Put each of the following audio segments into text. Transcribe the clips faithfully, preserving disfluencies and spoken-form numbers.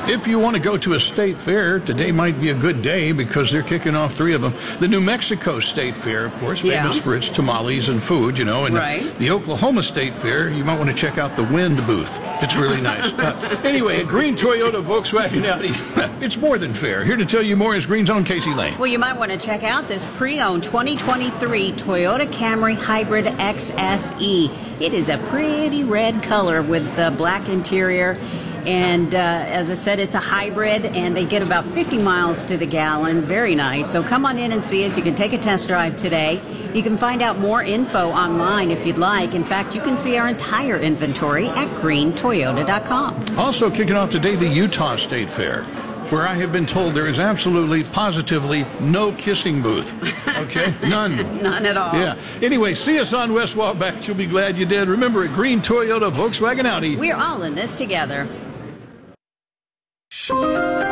If you want to go to a state fair, today might be a good day because they're kicking off three of them. The New Mexico State Fair, of course, famous yeah. for its tamales and food, you know. And right. the Oklahoma State Fair, you might want to check out the Wind booth. It's really nice. Uh, anyway, a Green Toyota Volkswagen Audi. It's more than fair. Here to tell you more is Green's own Casey Lane. Well, you might want to check out this pre-owned twenty twenty-three Toyota Camry Hybrid X S E. It is a pretty red color with the black interior. And uh, as I said, it's a hybrid, and they get about fifty miles to the gallon. Very nice. So come on in and see us. You can take a test drive today. You can find out more info online if you'd like. In fact, you can see our entire inventory at green toyota dot com. Also kicking off today, the Utah State Fair, where I have been told there is absolutely, positively no kissing booth. Okay? None. None at all. Yeah. Anyway, see us on West Wabash. You'll be glad you did. Remember, at Green Toyota Volkswagen Audi, we're all in this together. From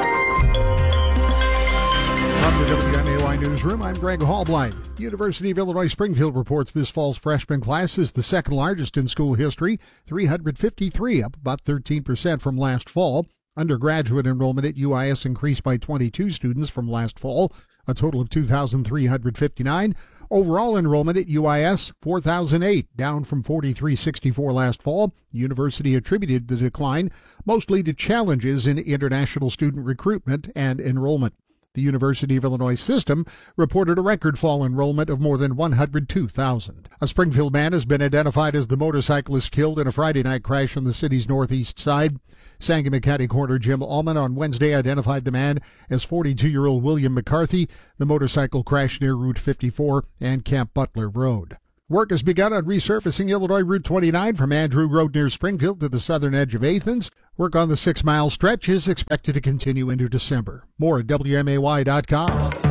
the W M A Y Newsroom, I'm Greg Hallblind. University of Illinois Springfield reports this fall's freshman class is the second largest in school history, three hundred fifty-three, up about thirteen percent from last fall. Undergraduate enrollment at U I S increased by twenty-two students from last fall, a total of two thousand three hundred fifty-nine. Overall enrollment at U I S, four thousand eight, down from forty-three sixty-four last fall. The university attributed the decline mostly to challenges in international student recruitment and enrollment. The University of Illinois system reported a record fall enrollment of more than one hundred two thousand. A Springfield man has been identified as the motorcyclist killed in a Friday night crash on the city's northeast side. Sangamon County Coroner Jim Allman on Wednesday identified the man as forty-two-year-old William McCarthy. The motorcycle crashed near Route fifty-four and Camp Butler Road. Work has begun on resurfacing Illinois Route twenty-nine from Andrew Road near Springfield to the southern edge of Athens. Work on the six-mile stretch is expected to continue into December. More at W M A Y dot com.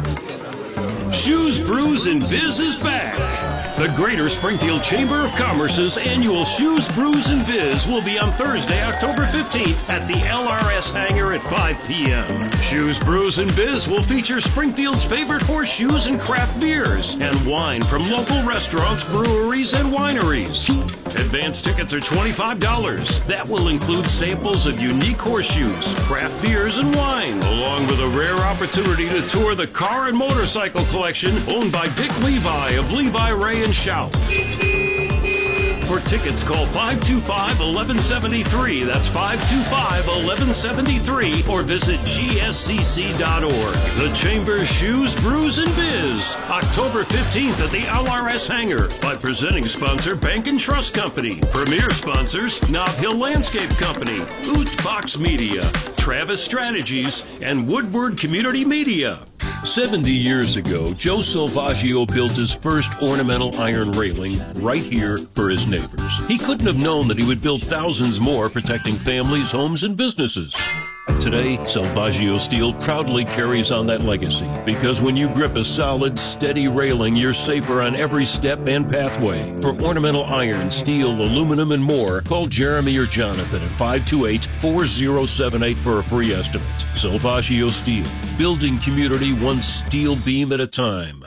Shoes, Brews, and Biz is back. The Greater Springfield Chamber of Commerce's annual Shoes, Brews, and Biz will be on Thursday, October fifteenth at the L R S hangar at five p.m. Shoes, Brews, and Biz will feature Springfield's favorite horseshoes and craft beers and wine from local restaurants, breweries, and wineries. Advance tickets are twenty-five dollars. That will include samples of unique horseshoes, craft beers, and wine, along with a rare opportunity to tour the car and motorcycle collection owned by Dick Levi of Levi, Ray, and Shout. For tickets, call five two five, one one seven three. That's five two five, one one seven three, or visit G S C C dot org. The Chamber's Shoes, Brews, and Biz, October fifteenth at the L R S hangar, by presenting sponsor Bank and Trust Company, premier sponsors Nob Hill Landscape Company, Oot Box Media, Travis Strategies, and Woodward Community Media. seventy years ago, Joe Salvaggio built his first ornamental iron railing right here for his neighbors. He couldn't have known that he would build thousands more, protecting families, homes, and businesses. Today, Salvaggio Steel proudly carries on that legacy, because when you grip a solid, steady railing, you're safer on every step and pathway. For ornamental iron, steel, aluminum, and more, call Jeremy or Jonathan at five two eight, four zero seven eight for a free estimate. Salvaggio Steel, building community one steel beam at a time.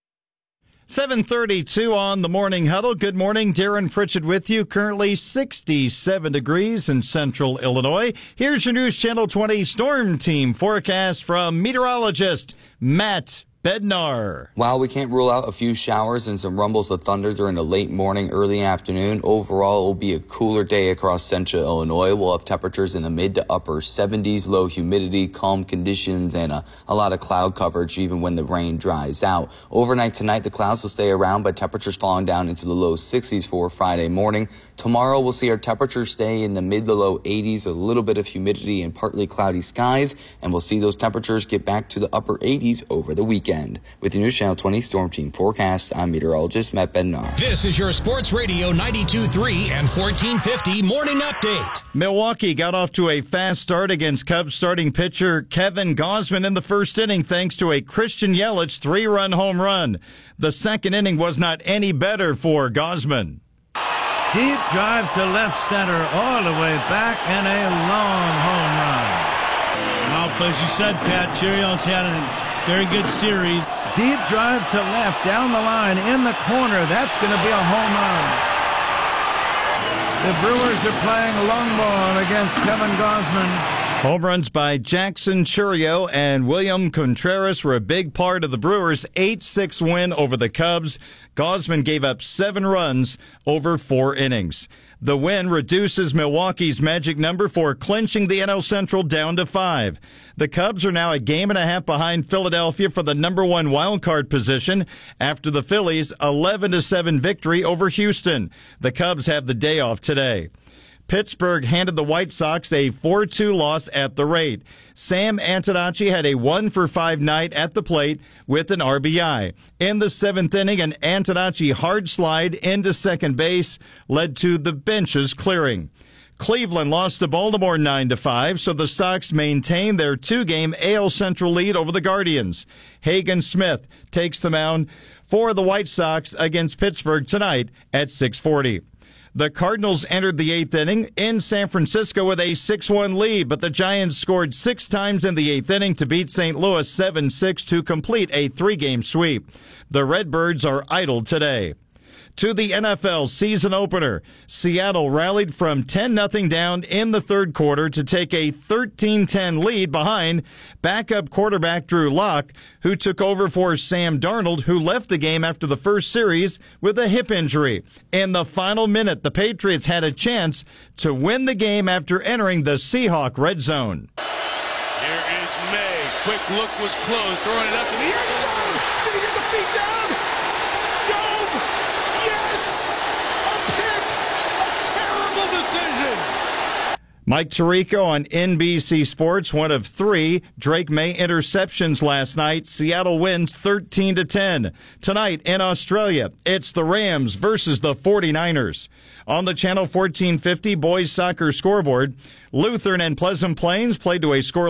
seven thirty-two on the Morning Huddle. Good morning. Darren Pritchett with you. Currently sixty-seven degrees in central Illinois. Here's your News Channel twenty Storm Team forecast from meteorologist Matt Bednar. While we can't rule out a few showers and some rumbles of thunder during the late morning, early afternoon, overall it will be a cooler day across central Illinois. We'll have temperatures in the mid to upper seventies, low humidity, calm conditions, and a, a lot of cloud coverage even when the rain dries out. Overnight tonight, the clouds will stay around, but temperatures falling down into the low sixties for Friday morning. Tomorrow, we'll see our temperatures stay in the mid to low eighties, a little bit of humidity and partly cloudy skies, and we'll see those temperatures get back to the upper eighties over the weekend. With your News Channel twenty Storm Team forecast, I'm meteorologist Matt Bednar. This is your Sports Radio ninety-two point three and fourteen fifty Morning Update. Milwaukee got off to a fast start against Cubs starting pitcher Kevin Gausman in the first inning thanks to a Christian Yelich three-run home run. The second inning was not any better for Gausman. Deep drive to left center all the way back and a long home run. Well, as you said, Pat, Cheerios had a very good series. Deep drive to left, down the line, in the corner. That's going to be a home run. The Brewers are playing long ball against Kevin Gausman. Home runs by Jackson Chourio and William Contreras were a big part of the Brewers' eight six win over the Cubs. Gausman gave up seven runs over four innings. The win reduces Milwaukee's magic number for clinching the N L Central down to five. The Cubs are now a game and a half behind Philadelphia for the number one wild card position after the Phillies' eleven to seven victory over Houston. The Cubs have the day off today. Pittsburgh handed the White Sox a four two loss at the rate. Sam Antonacci had a one for five night at the plate with an R B I. In the seventh inning, an Antonacci hard slide into second base led to the benches clearing. Cleveland lost to Baltimore nine to five, so the Sox maintain their two-game A L Central lead over the Guardians. Hagen Smith takes the mound for the White Sox against Pittsburgh tonight at six forty. The Cardinals entered the eighth inning in San Francisco with a six one lead, but the Giants scored six times in the eighth inning to beat Saint Louis seven six to complete a three-game sweep. The Redbirds are idle today. To the N F L season opener, Seattle rallied from ten nothing down in the third quarter to take a thirteen ten lead behind backup quarterback Drew Lock, who took over for Sam Darnold, who left the game after the first series with a hip injury. In the final minute, the Patriots had a chance to win the game after entering the Seahawk red zone. Here is May. Quick look was closed, throwing it up in the end zone. Did he get the feet down? Mike Tirico on N B C Sports, one of three Drake May interceptions last night. Seattle wins thirteen to ten. Tonight in Australia, it's the Rams versus the forty-niners. On the Channel fourteen fifty boys soccer scoreboard, Lutheran and Pleasant Plains played to a score